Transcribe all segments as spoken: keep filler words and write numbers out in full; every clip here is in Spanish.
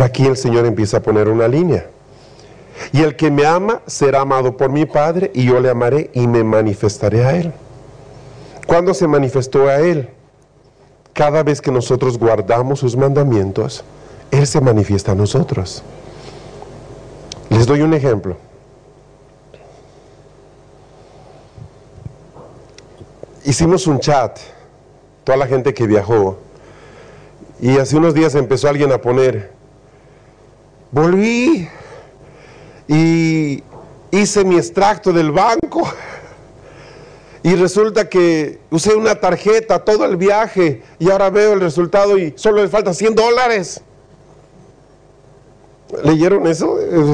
aquí el Señor empieza a poner una línea. Y el que me ama será amado por mi Padre, y yo le amaré y me manifestaré a Él. ¿Cuándo se manifestó a Él? Cada vez que nosotros guardamos sus mandamientos, Él se manifiesta a nosotros. Les doy un ejemplo. Hicimos un chat, toda la gente que viajó, y hace unos días empezó alguien a poner: volví y hice mi extracto del banco y resulta que usé una tarjeta todo el viaje y ahora veo el resultado y solo le faltan cien dólares. ¿Leyeron eso?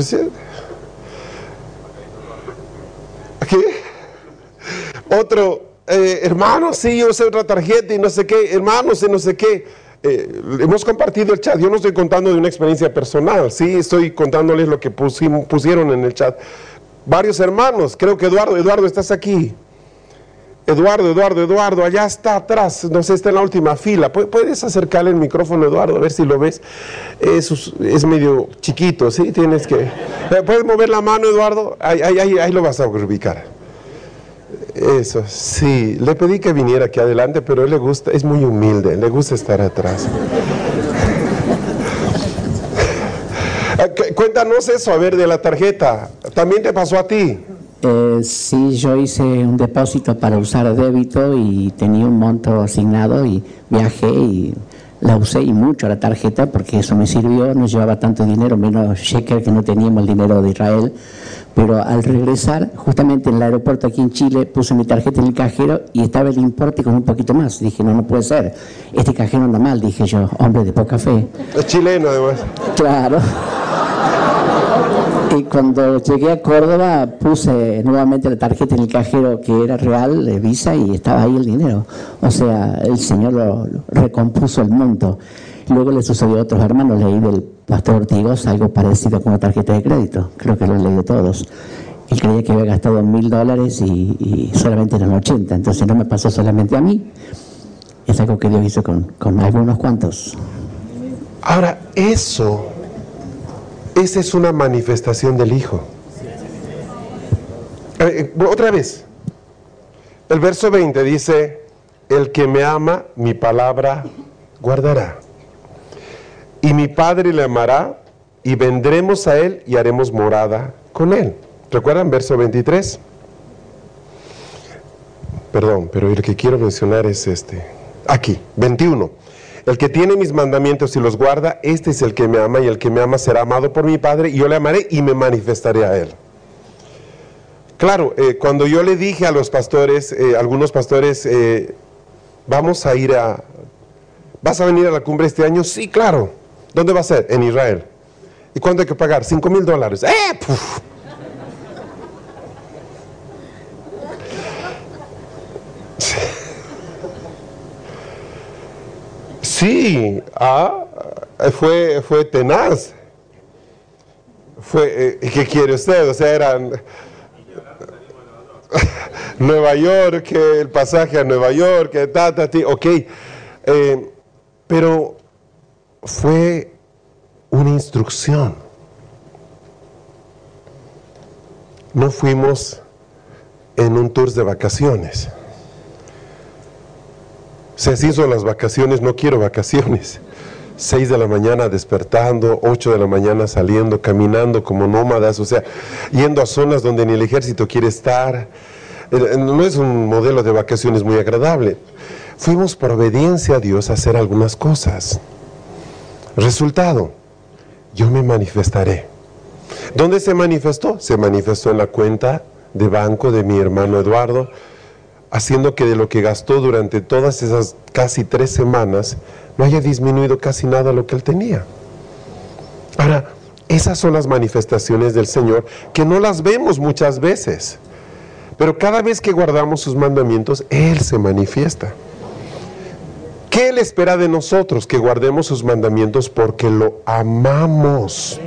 ¿Qué? Otro, eh, hermano, sí, yo usé otra tarjeta y no sé qué, hermanos y no sé qué. Eh, hemos compartido el chat. Yo no estoy contando de una experiencia personal, sí, estoy contándoles lo que pusimos, pusieron en el chat varios hermanos. Creo que Eduardo, Eduardo, estás aquí. Eduardo, Eduardo, Eduardo, allá está atrás, no sé, está en la última fila. ¿Puedes acercarle el micrófono, Eduardo, a ver si lo ves? Es, es medio chiquito, ¿sí? Tienes que... ¿Puedes mover la mano, Eduardo? Ahí, ahí, ahí, ahí lo vas a ubicar. Eso, sí. Le pedí que viniera aquí adelante, pero a él le gusta, es muy humilde, le gusta estar atrás. Cuéntanos eso, a ver, de la tarjeta. ¿También te pasó a ti? Eh, sí, yo hice un depósito para usar débito y tenía un monto asignado y viajé y la usé y mucho la tarjeta porque eso me sirvió, no llevaba tanto dinero, menos shekel que no teníamos el dinero de Israel, pero al regresar, justamente en el aeropuerto aquí en Chile, puse mi tarjeta en el cajero y estaba el importe con un poquito más. Dije, no, no puede ser, este cajero anda mal, dije yo, hombre de poca fe. Es chileno además. Claro. Y cuando llegué a Córdoba puse nuevamente la tarjeta en el cajero que era real, de Visa, y estaba ahí el dinero. O sea, el Señor lo, lo recompuso el monto. Luego le sucedió a otros hermanos, leí del pastor Ortigos algo parecido con una tarjeta de crédito, creo que lo han leído todos. Él creía que había gastado mil dólares y, y solamente eran ochenta, entonces no me pasó solamente a mí, es algo que Dios hizo con, con algunos cuantos. Ahora, eso... esa es una manifestación del Hijo. Eh, eh, otra vez. El verso veinte dice: el que me ama, mi palabra guardará. Y mi Padre le amará, y vendremos a él y haremos morada con él. ¿Recuerdan? Verso veintitrés. Perdón, pero el que quiero mencionar es este. Aquí, veintiuno. El que tiene mis mandamientos y los guarda, este es el que me ama, y el que me ama será amado por mi Padre, y yo le amaré y me manifestaré a él. Claro, eh, cuando yo le dije a los pastores, eh, algunos pastores, eh, vamos a ir a, ¿vas a venir a la cumbre este año? Sí, claro. ¿Dónde va a ser? En Israel. ¿Y cuánto hay que pagar? Cinco mil dólares. ¡Eh! Puf. Sí, ah, fue, fue tenaz. Fue, eh, ¿qué quiere usted? O sea, eran Nueva York, que el pasaje a Nueva York, que ta, ta, ti, ok. Eh, pero fue una instrucción. No fuimos en un tour de vacaciones. O sea, si son las vacaciones, no quiero vacaciones. Seis de la mañana despertando, ocho de la mañana saliendo, caminando como nómadas, o sea, yendo a zonas donde ni el ejército quiere estar. No es un modelo de vacaciones muy agradable. Fuimos por obediencia a Dios a hacer algunas cosas. Resultado, yo me manifestaré. ¿Dónde se manifestó? Se manifestó en la cuenta de banco de mi hermano Eduardo, haciendo que de lo que gastó durante todas esas casi tres semanas no haya disminuido casi nada lo que él tenía. Ahora, esas son las manifestaciones del Señor que no las vemos muchas veces, pero cada vez que guardamos sus mandamientos, Él se manifiesta. ¿Qué Él espera de nosotros? Que guardemos sus mandamientos porque lo amamos.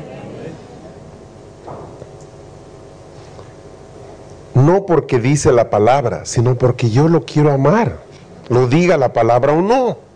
No porque dice la palabra, sino porque yo lo quiero amar, lo diga la palabra o no.